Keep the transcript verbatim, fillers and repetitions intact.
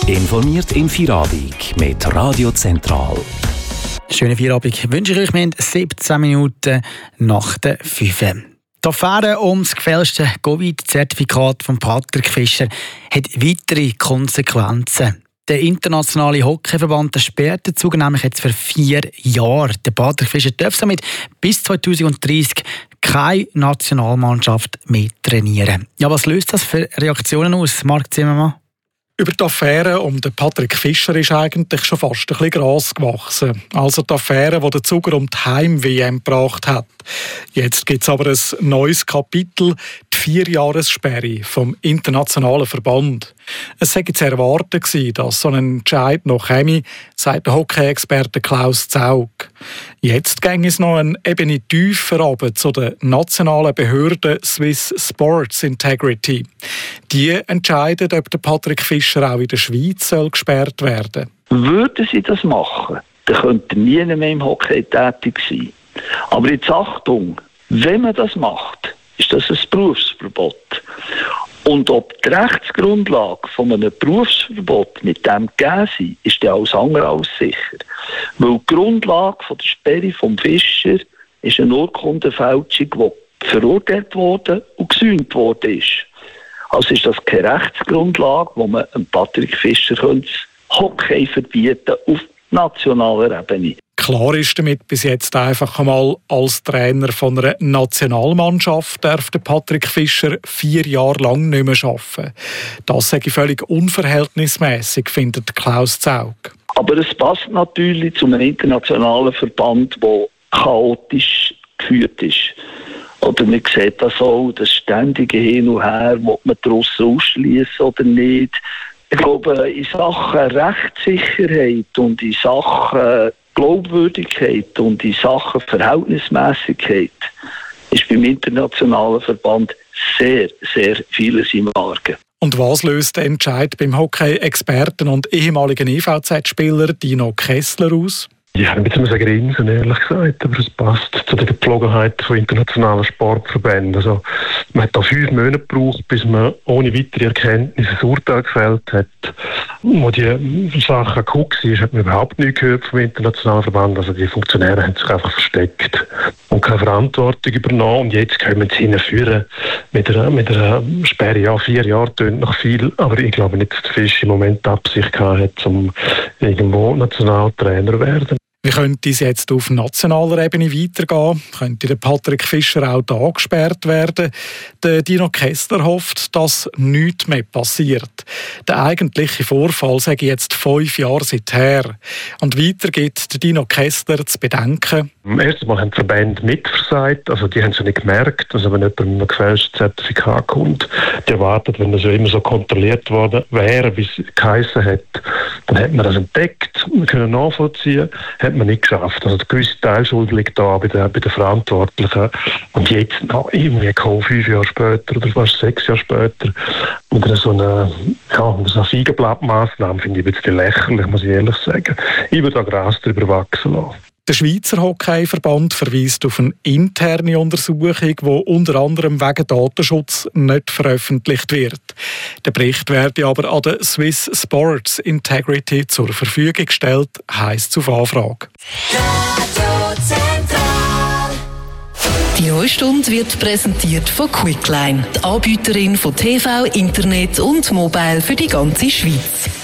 Informiert im Feierabend mit Radio Zentral. Schönen Feierabend wünsche ich euch. Wir haben siebzehn Minuten nach der fünf. Die Affäre um das gefälschte Covid-Zertifikat von Patrick Fischer hat weitere Konsequenzen. Der internationale Hockeyverband sperrt den Zug nämlich jetzt für vier Jahre. Der Patrick Fischer darf somit bis zwanzig dreißig keine Nationalmannschaft mehr trainieren. Ja, was löst das für Reaktionen aus, Marc Zimmermann? Über die Affäre um den Patrick Fischer ist eigentlich schon fast ein bisschen Gras gewachsen. Also die Affäre, die den Zuger um die Heim-W M gebracht hat. Jetzt gibt es aber ein neues Kapitel, die Vierjahressperre vom internationalen Verband. Es sei zu erwarten gewesen, dass so ein Entscheid noch käme, sagt der Hockey-Experte Klaus Zaug. Jetzt ging es noch eine Ebene tiefer runter zu der nationalen Behörde Swiss Sports Integrity. Die entscheidet, ob der Patrick Fischer auch in der Schweiz soll gesperrt werden soll. Würden sie das machen, dann könnte nie mehr im Hockey tätig sein. Aber jetzt Achtung, wenn man das macht, ist das ein Berufsverbot. Und ob die Rechtsgrundlage von einem Berufsverbot mit dem gegeben ist, ist dann alles andere als sicher. Weil die Grundlage von der Sperre vom Fischer ist eine Urkundenfälschung, die verurteilt wurde und gesühnt worden ist. Also ist das keine Rechtsgrundlage, wo man einem Patrick Fischer Hockey verbieten auf nationaler Ebene. Klar ist damit bis jetzt einfach einmal, als Trainer von einer Nationalmannschaft darf der Patrick Fischer vier Jahre lang nicht mehr arbeiten. Das sei völlig unverhältnismäßig, findet Klaus Zaug. Aber es passt natürlich zu einem internationalen Verband, der chaotisch geführt ist. Oder man sieht das auch, das ständige Hin und Her, ob man die Russen ausschließen oder nicht. Ich glaube, in Sachen Rechtssicherheit und in Sachen Glaubwürdigkeit und in Sachen Verhältnismäßigkeit ist beim internationalen Verband sehr, sehr vieles im Argen. Und was löst der Entscheid beim Hockey-Experten und ehemaligen E V Z-Spieler Dino Kessler aus? Ja, ein bisschen grinsen, ehrlich gesagt, aber es passt zu den Gepflogenheiten von internationalen Sportverbänden. Also, man hat da fünf Monate gebraucht, bis man ohne weitere Erkenntnisse ein Urteil gefällt hat. Wo die Sache geguckt ist, hat man überhaupt nichts gehört vom internationalen Verband. Also die Funktionäre haben sich einfach versteckt und keine Verantwortung übernommen. Und jetzt können sie hinführen mit einer, mit einer Sperre. Ja, vier Jahre tönt noch viel, aber ich glaube nicht, dass der Fisch im Moment die Absicht hat, um irgendwo Nationaltrainer zu werden. Wie könnte es jetzt auf nationaler Ebene weitergehen? Könnte der Patrick Fischer auch da gesperrt werden? Der Dino Kessler hofft, dass nichts mehr passiert. Der eigentliche Vorfall sei jetzt fünf Jahre seither. Und weiter geht der Dino Kessler zu bedenken. Erstens mal haben die Verbände mitversagt. Also die haben es ja nicht gemerkt, dass wenn jemand mit einem gefälschten Zertifikat kommt, die erwartet, wenn das ja immer so kontrolliert worden wäre, wie es geheissen hat, dann hat man das entdeckt, wir können nachvollziehen, hat man nicht geschafft. Also der gewisse Teilschuld liegt da bei den, bei den Verantwortlichen. Und jetzt noch irgendwie kommen, fünf Jahre später oder fast sechs Jahre später, mit so einer, ja, so einer Feigenblattmaßnahme finde ich ein bisschen lächerlich, muss ich ehrlich sagen. Ich würde da Gras drüber wachsen lassen. Der Schweizer Hockeyverband verweist auf eine interne Untersuchung, die unter anderem wegen Datenschutz nicht veröffentlicht wird. Der Bericht werde aber an der Swiss Sports Integrity zur Verfügung gestellt, heisst es auf Anfrage. Die neue Stunde wird präsentiert von Quickline, die Anbieterin von T V, Internet und Mobile für die ganze Schweiz.